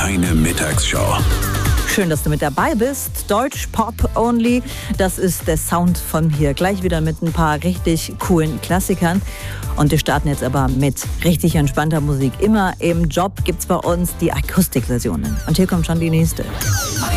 Deine Mittagsshow. Schön, dass du mit dabei bist. Deutsch Pop Only, das ist der Sound von hier. Gleich wieder mit ein paar richtig coolen Klassikern. Und wir starten jetzt aber mit richtig entspannter Musik. Immer im Job gibt's bei uns die Akustikversionen. Und hier kommt schon die nächste.